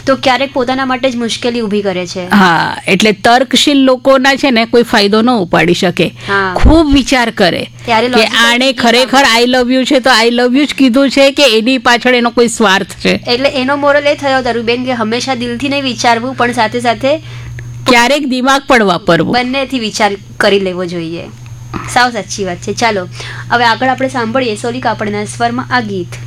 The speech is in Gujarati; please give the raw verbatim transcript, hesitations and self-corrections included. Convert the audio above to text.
તો ક્યારેક પોતાના માટે જ મુશ્કેલી ઊભી કરે છે. હા, એટલે તર્કશીલ લોકોના છે ને કોઈ ફાયદો ન ઉપાડી શકે. ખૂબ વિચાર કરે કે આણે ખરેખર આઈ લવ યુ છે તો આઈ લવ યુ જ કીધું છે કે એની પાછળ એનો કોઈ સ્વાર્થ છે. એટલે એનો મોરલ એ થયો તરુબેન કે હંમેશા દિલથી નહીં વિચારવું, પણ સાથે સાથે ક્યારેક દિમાગ પણ વાપરવું, બંનેથી વિચાર કરી લેવો જોઈએ. સાવ સાચી વાત છે. ચાલો હવે આગળ આપણે સાંભળીએ સોલી કાપડના સ્વરમાં આ ગીત.